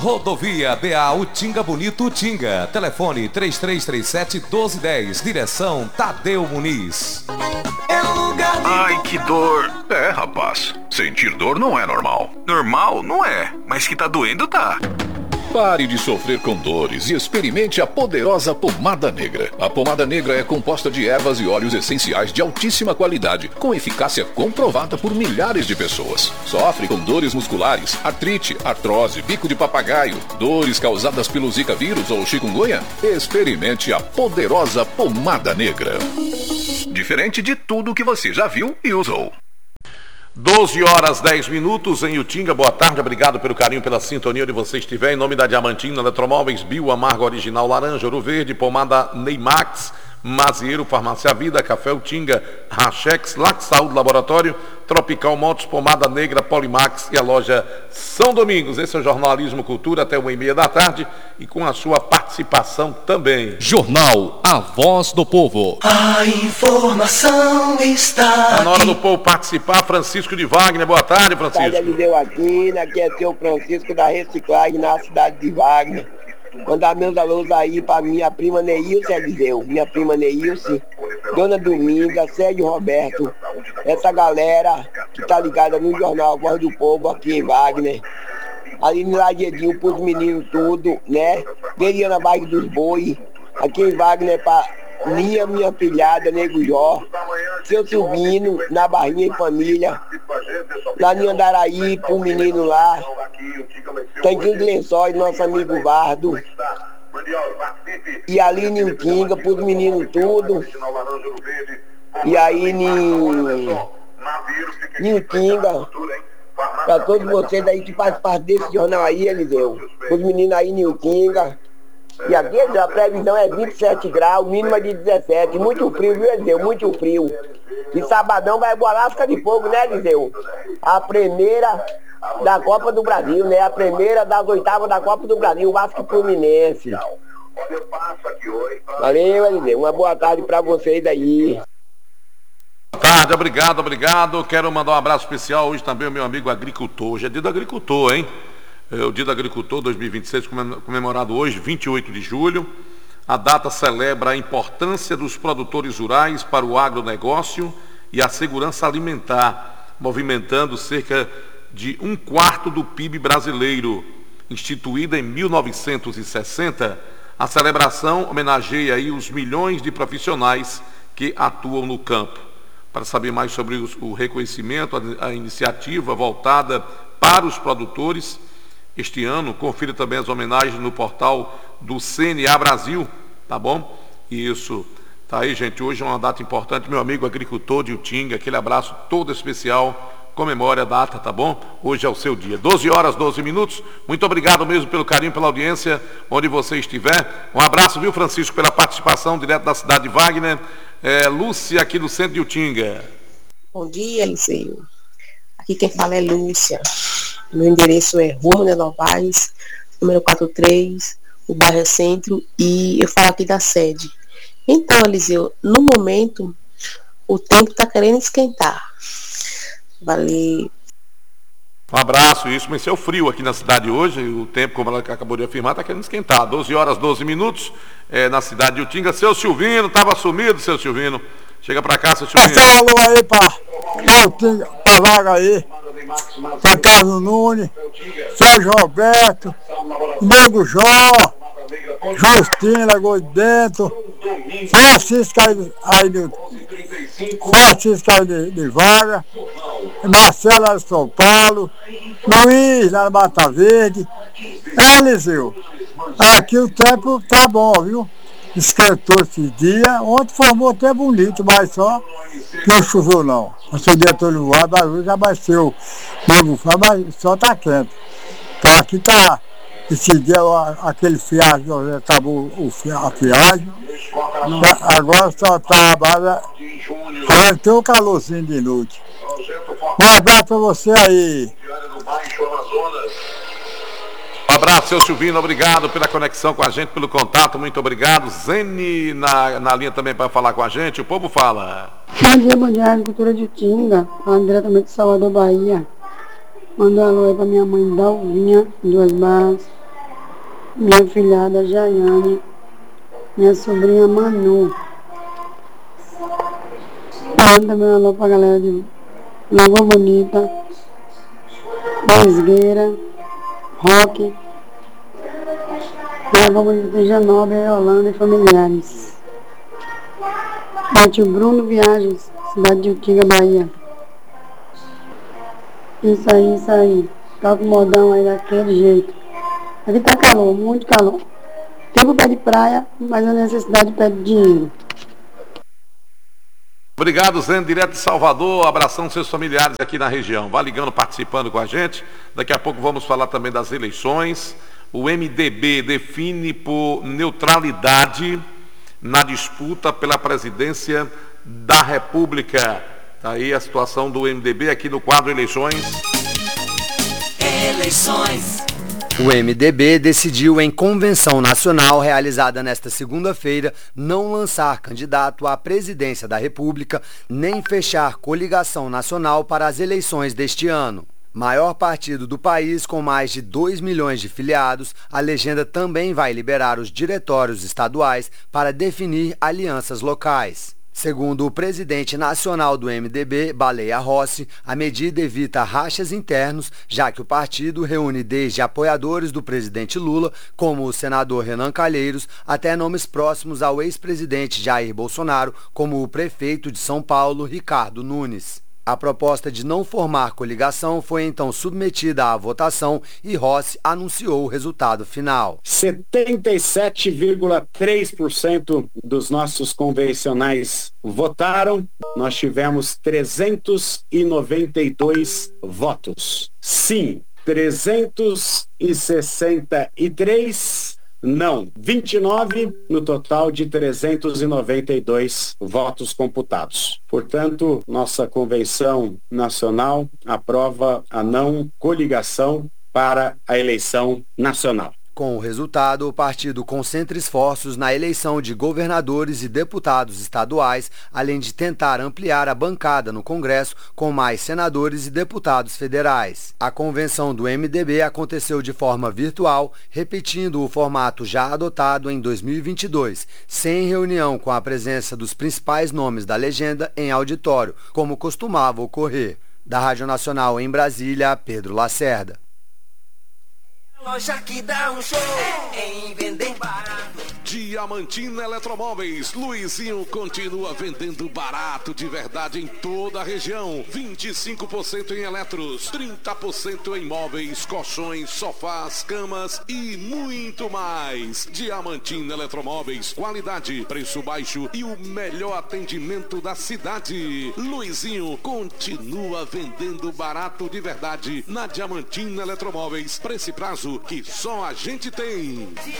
Rodovia BA Utinga Bonito Utinga. Telefone 3337-1210. Direção Tadeu Muniz. Ai, que dor. É, rapaz, sentir dor não é normal. Normal não é, mas que tá doendo tá. Pare de sofrer com dores e experimente a poderosa pomada negra. A pomada negra é composta de ervas e óleos essenciais de altíssima qualidade, com eficácia comprovada por milhares de pessoas. Sofre com dores musculares, artrite, artrose, bico de papagaio, dores causadas pelo Zika vírus ou chikungunya? Experimente a poderosa pomada negra. Diferente de tudo que você já viu e usou. 12h10 em Utinga. Boa tarde, obrigado pelo carinho, pela sintonia onde você estiver. Em nome da Diamantina Eletromóveis, Bio Amargo Original Laranja, Ouro Verde, Pomada Neymax, Mazieiro, Farmácia Vida, Café Utinga, Rachex, Lac Saúde Laboratório, Tropical Motos, Pomada Negra, Polimax e a loja São Domingos. Esse é o Jornalismo Cultura até 1h30 da tarde e com a sua participação também. Jornal A Voz do Povo. A informação está Tá na hora do povo participar. Francisco de Wagner, boa tarde, Francisco. Eliseu aqui é seu Francisco da Reciclagem na cidade de Wagner. Mandar meus alôs aí pra minha prima Neilce, Eliseu, minha prima Neilce, Dona Dominga, Sérgio Roberto, essa galera que tá ligada no jornal Voz do Povo aqui em Wagner. Ali no Ladedinho pros meninos tudo, né? Veriana Bike dos Boi, aqui em Wagner pra minha filhada, Nego Jó, seu Silvino, na Barrinha e Família, lá em Andaraí, pro menino lá, Tanquinho de Lençóis, nosso amigo Bardo, e ali em Utinga, pros meninos tudo, e aí em Utinga, pra todos vocês aí que fazem parte desse jornal aí, Eliseu, os meninos aí em Utinga. E aqui a previsão é 27 graus, mínima de 17. Muito frio, viu, Eliseu? Muito frio. E sabadão vai boa lasca de fogo, né, Eliseu? A primeira da Copa do Brasil, né? A primeira das oitavas da Copa do Brasil, Vasco Fluminense. Valeu, Eliseu. Uma boa tarde pra vocês aí. Boa tarde, obrigado. Quero mandar um abraço especial hoje também ao meu amigo agricultor. Hoje é dia do agricultor, hein? É o Dia do Agricultor 2026, comemorado hoje, 28 de julho. A data celebra a importância dos produtores rurais para o agronegócio e a segurança alimentar, movimentando cerca de 1/4 do PIB brasileiro. Instituída em 1960, a celebração homenageia aí os milhões de profissionais que atuam no campo. Para saber mais sobre o reconhecimento, a iniciativa voltada para os produtores, este ano, confira também as homenagens no portal do CNA Brasil, tá bom? Isso, tá aí, gente, hoje é uma data importante, meu amigo agricultor de Utinga, aquele abraço todo especial, comemore a data, tá bom? Hoje é o seu dia, 12h12, muito obrigado mesmo pelo carinho, pela audiência, onde você estiver, um abraço, viu, Francisco, pela participação direto da cidade de Wagner, Lúcia, aqui do centro de Utinga. Bom dia, Eliseu, aqui quem fala é Lúcia. Meu endereço é Rua de Novaes, número 43, o bairro é Centro, e eu falo aqui da sede. Então, Eliseu, no momento, o tempo está querendo esquentar. Valeu. Um abraço, isso, mas é o frio aqui na cidade hoje, o tempo, como ela acabou de afirmar, está querendo esquentar. 12h12, na cidade de Utinga. Seu Silvino, estava sumido, seu Silvino. Chega para cá, seu Silvino. Essa alô aí para Utinga, para Vaga aí. Para Carlos Nunes, Sérgio Roberto, Nego Jó, Justina Goidento, Francisco aí de Vaga, Marcelo lá de São Paulo, Luiz lá na Mata Verde. Eliseu, aqui o tempo tá bom, viu? Esquentou esse dia, ontem formou até bonito, mas só que não choveu não. Esse dia todo voado, mas hoje abaixou, mas só tá quente. Então aqui tá, esse dia aquele fiagem, acabou a fiagem, agora só tá a base, tem um calorzinho de noite. Um abraço pra você aí. Um abraço, seu Silvino, obrigado pela conexão com a gente, pelo contato, muito obrigado. Zene na linha também para falar com a gente, o povo fala. Bom dia, agricultura de Utinga, falando diretamente de Salvador, Bahia. Manda um alô aí pra minha mãe Dalvinha, Duas Barras, minha filhada Jaiane, minha sobrinha Manu. Manda também um alô pra galera de Lagoa Bonita, Mesgueira, Roque, Lagoa Bonita de Janóbia, Holanda e familiares. Meu tio Bruno Viagens, cidade de Utinga, Bahia. Isso aí. Tá com o modão aí daquele jeito. Aqui tá calor, muito calor. Tempo pé de praia, mas a necessidade pede dinheiro. Obrigado, Zé, direto de Salvador. Abração seus familiares aqui na região. Vá ligando, participando com a gente. Daqui a pouco vamos falar também das eleições. O MDB define por neutralidade na disputa pela presidência da República. Tá aí a situação do MDB aqui no quadro Eleições. O MDB decidiu em convenção nacional realizada nesta segunda-feira não lançar candidato à presidência da República nem fechar coligação nacional para as eleições deste ano. Maior partido do país com mais de 2 milhões de filiados, a legenda também vai liberar os diretórios estaduais para definir alianças locais. Segundo o presidente nacional do MDB, Baleia Rossi, a medida evita rachas internos, já que o partido reúne desde apoiadores do presidente Lula, como o senador Renan Calheiros, até nomes próximos ao ex-presidente Jair Bolsonaro, como o prefeito de São Paulo, Ricardo Nunes. A proposta de não formar coligação foi então submetida à votação e Rossi anunciou o resultado final. 77,3% dos nossos convencionais votaram. Nós tivemos 392 votos. Sim, 363. Não, 29 no total de 392 votos computados. Portanto, nossa convenção nacional aprova a não coligação para a eleição nacional. Com o resultado, o partido concentra esforços na eleição de governadores e deputados estaduais, além de tentar ampliar a bancada no Congresso com mais senadores e deputados federais. A convenção do MDB aconteceu de forma virtual, repetindo o formato já adotado em 2022, sem reunião com a presença dos principais nomes da legenda em auditório, como costumava ocorrer. Da Rádio Nacional em Brasília, Pedro Lacerda. Loja que dá um show em vender barato. Diamantina Eletromóveis. Luizinho continua vendendo barato de verdade em toda a região. 25% em eletros, 30% em móveis, colchões, sofás, camas e muito mais. Diamantina Eletromóveis. Qualidade, preço baixo e o melhor atendimento da cidade. Luizinho continua vendendo barato de verdade na Diamantina Eletromóveis. Preço e prazo que só a gente tem.